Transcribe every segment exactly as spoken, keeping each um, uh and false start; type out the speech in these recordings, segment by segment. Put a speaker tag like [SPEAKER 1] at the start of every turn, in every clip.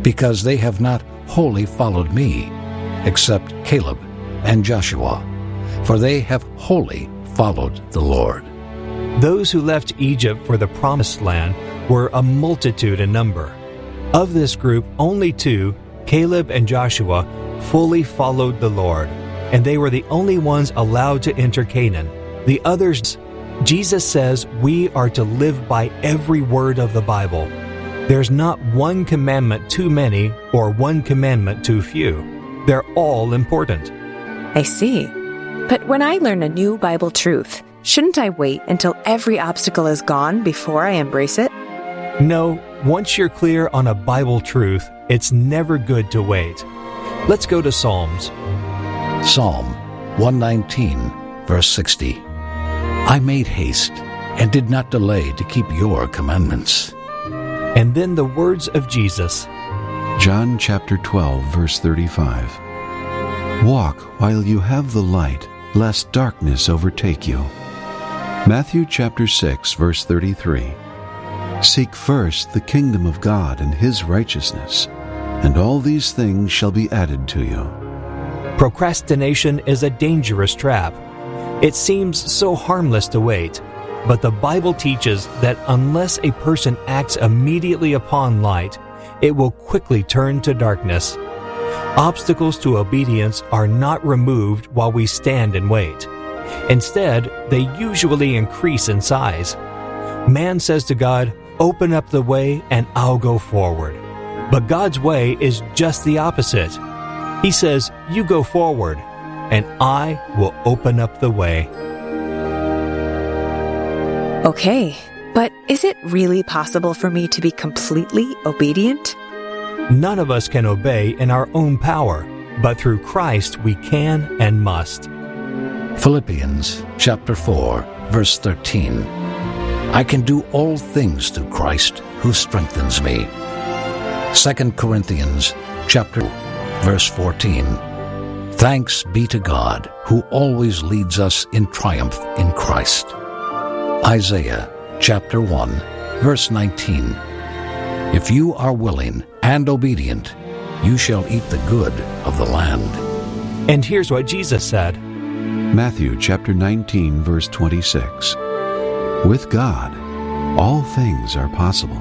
[SPEAKER 1] because they have not wholly followed me, except Caleb and Joshua, for they have wholly followed the Lord.
[SPEAKER 2] Those who left Egypt for the Promised Land were a multitude in number. Of this group, only two, Caleb and Joshua, fully followed the Lord, and they were the only ones allowed to enter Canaan. The others, Jesus says we are to live by every word of the Bible. There's not one commandment too many or one commandment too few. They're all important.
[SPEAKER 3] I see. But when I learn a new Bible truth, shouldn't I wait until every obstacle is gone before I embrace it?
[SPEAKER 2] No, once you're clear on a Bible truth, it's never good to wait. Let's go to Psalms.
[SPEAKER 1] Psalm one nineteen, verse sixty. I made haste and did not delay to keep your commandments.
[SPEAKER 2] And then the words of Jesus.
[SPEAKER 4] John chapter twelve, verse thirty-five. Walk while you have the light, lest darkness overtake you. Matthew chapter six, verse thirty-three. Seek first the kingdom of God and His righteousness, and all these things shall be added to you.
[SPEAKER 2] Procrastination is a dangerous trap. It seems so harmless to wait, but the Bible teaches that unless a person acts immediately upon light, it will quickly turn to darkness. Obstacles to obedience are not removed while we stand and wait. Instead, they usually increase in size. Man says to God, "Open up the way and I'll go forward." But God's way is just the opposite. He says, "You go forward, and I will open up the way."
[SPEAKER 3] Okay, but is it really possible for me to be completely obedient?
[SPEAKER 2] None of us can obey in our own power, but through Christ we can and must.
[SPEAKER 1] Philippians chapter four, verse thirteen. I can do all things through Christ who strengthens me. Second Corinthians chapter two, verse fourteen. Thanks be to God who always leads us in triumph in Christ. Isaiah chapter one, verse nineteen. If you are willing and obedient, you shall eat the good of the land.
[SPEAKER 2] And here's what Jesus said.
[SPEAKER 4] Matthew chapter nineteen, verse twenty-six. With God, all things are possible.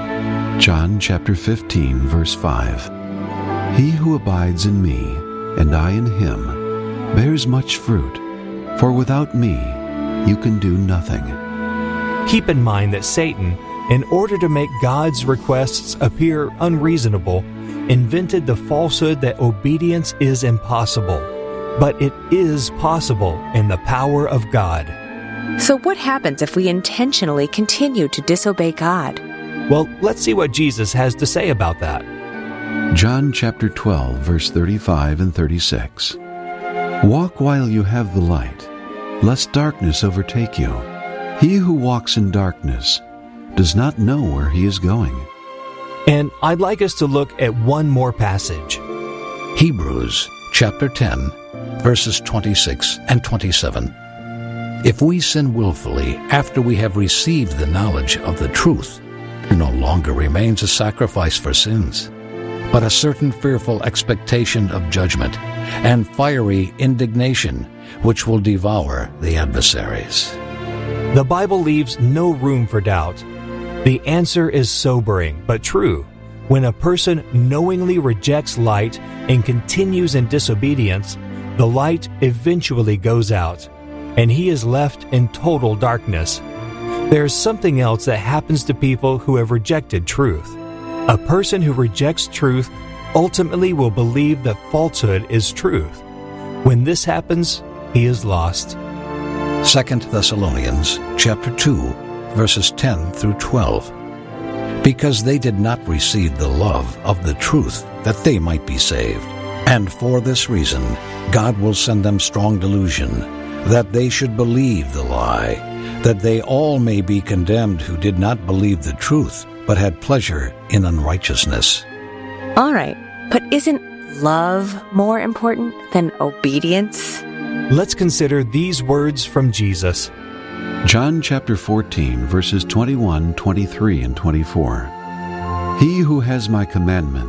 [SPEAKER 4] John chapter fifteen, verse five. He who abides in me, and I in him, bears much fruit, for without me you can do nothing.
[SPEAKER 2] Keep in mind that Satan, in order to make God's requests appear unreasonable, invented the falsehood that obedience is impossible. But it is possible in the power of God.
[SPEAKER 3] So what happens if we intentionally continue to disobey God?
[SPEAKER 2] Well, let's see what Jesus has to say about that.
[SPEAKER 4] John chapter twelve, verse thirty-five and thirty-six. Walk while you have the light, lest darkness overtake you. He who walks in darkness does not know where he is going.
[SPEAKER 2] And I'd like us to look at one more passage.
[SPEAKER 1] Hebrews chapter ten, verses twenty-six and twenty-seven. If we sin willfully after we have received the knowledge of the truth, there no longer remains a sacrifice for sins, but a certain fearful expectation of judgment and fiery indignation which will devour the adversaries.
[SPEAKER 2] The Bible leaves no room for doubt. The answer is sobering but true. When a person knowingly rejects light and continues in disobedience, the light eventually goes out, and he is left in total darkness. There's something else that happens to people who have rejected truth. A person who rejects truth ultimately will believe that falsehood is truth. When this happens, he is lost.
[SPEAKER 1] Second Thessalonians chapter two, verses ten through twelve. Because they did not receive the love of the truth that they might be saved. And for this reason, God will send them strong delusion, that they should believe the lie, that they all may be condemned who did not believe the truth, but had pleasure in unrighteousness.
[SPEAKER 3] All right, but isn't love more important than obedience?
[SPEAKER 2] Let's consider these words from Jesus.
[SPEAKER 4] John chapter fourteen, verses twenty-one, twenty-three, and twenty-four. He who has my commandments